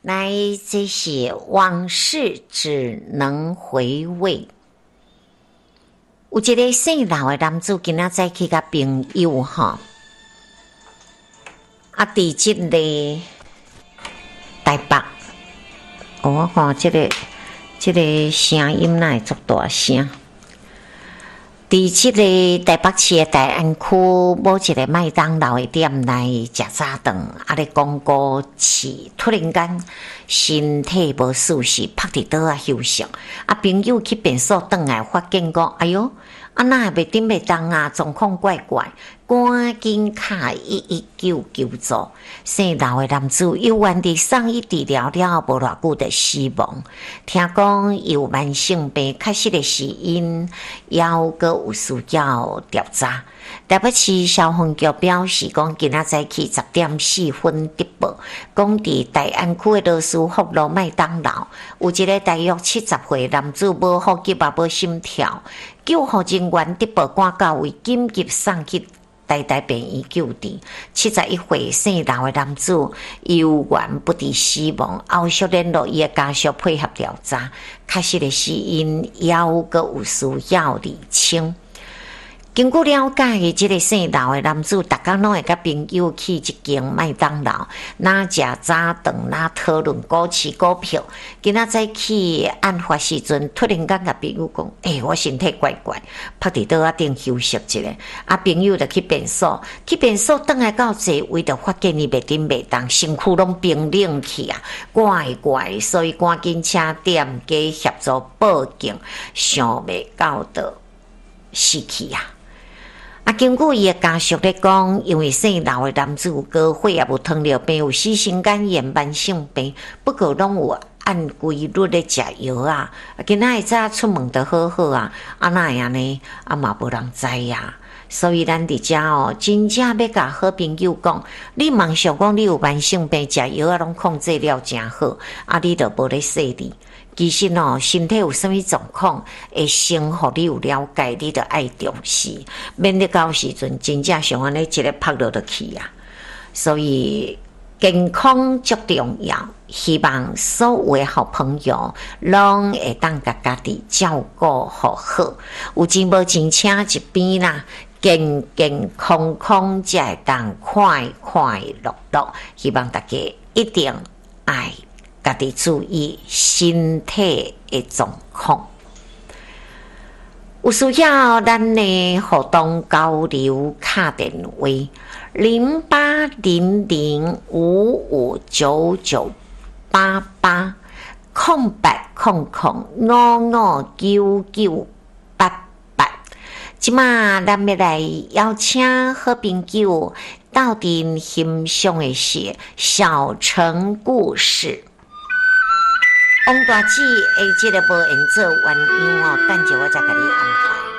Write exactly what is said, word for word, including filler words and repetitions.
来，这些往事只能回味。有一个姓老的男子，今仔载去甲朋友哈，啊，伫即个台北，哦，我看即、這个即、這个声音哪会足大声？伫即个台北市的大安区，某一个麦当劳的店内食早顿，啊咧广告市突然间身体无舒适，趴伫倒啊休息。啊，朋友去便所转来，发现讲，哎哟，啊哪会袂顶袂当啊，状况怪怪，赶紧敲一一九求助。姓刘的男子由原地送医治疗了，无偌久就死亡。听讲有慢性病，确实的死因还阁有需要调查。台北市消防局表示讲，今仔早起十点四分接报，讲伫大安区的罗斯福路麦当劳，有一个大约七十岁男子无呼吸也无心跳，救护人员接报赶到位，紧急送去台大病院救治。七十一岁姓刘的男子由原不治死亡，后续联络伊的家属配合调查，确实的死因还阁有需要厘清。经过了解，这个姓刘的男子，逐工拢会甲朋友去一间麦当劳，哪食早顿，哪讨论股市股票。今仔早起案发时阵，突然间甲朋友讲：“诶、欸，我身体怪怪，趴伫桌仔顶休息一下。”啊，朋友就去便所，去便所转来到座位，就发现伊袂顶袂当，身躯拢冰冷去啊，怪怪，所以赶紧请店家协助报警，想袂到的死去啊！啊，根据伊的家属咧讲，因为姓刘的男子有高血压、有糖尿病、有四型肝炎、慢性病，不过拢有按规律咧食药啊。今仔日早出门就好好啊，啊哪会安尼？啊嘛无人知呀。所以咱伫遮哦，真正要甲好朋友讲，你妄想讲你有慢性病，食药啊拢控制了真好，啊你就无咧说你。其实哦，身体有啥物状况，会先互你有了解，你就爱重视，免得到时阵真正像安尼一个拍落就去啊。所以健康足重要，希望所有的好朋友拢会当甲家己照顾好好，有钱无钱请一边啦，健健康康才会当快快乐乐。希望大家一定爱家己注意身体的状况，有需要咱的互动交流卡电话零八零零五五九九八八空白空空五五九九八八。即马咱要来邀请好朋友到底欣赏的是小城故事。王大姊的这个无演奏原样哦，等下我再给你安排。